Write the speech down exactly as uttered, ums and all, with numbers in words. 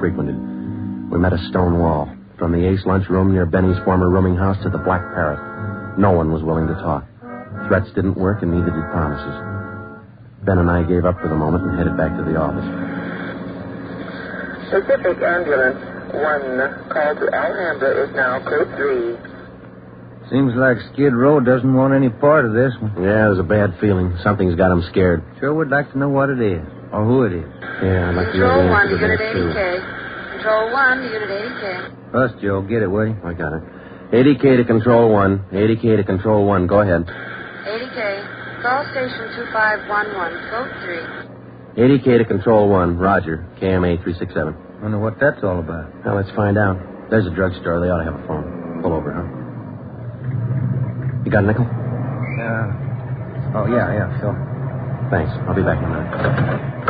frequented. We met a stone wall. From the Ace lunchroom near Benny's former rooming house to the Black Parrot. No one was willing to talk. Threats didn't work, and neither did promises. Ben and I gave up for the moment and headed back to the office. Pacific Ambulance one, call to Alhambra is now code three. Seems like Skid Row doesn't want any part of this one. Yeah, there's a bad feeling. Something's got him scared. Sure would like to know what it is, or who it is. Yeah, I'd like to know Control the one answer to to Unit that, eighty too. K. Control one to Unit eighty K. Us, Joe. Get it, will you? I got it. eighty K to Control one. eighty K to Control one. Go ahead. eighty K. Call station two five one one, code three. eighty K to Control one. Roger. K M A three six seven. Wonder what that's all about. Well, let's find out. There's a drugstore. They ought to have a phone. Pull over, huh? You got a nickel? Uh, oh, yeah, yeah, sure. Thanks. I'll be back in a minute.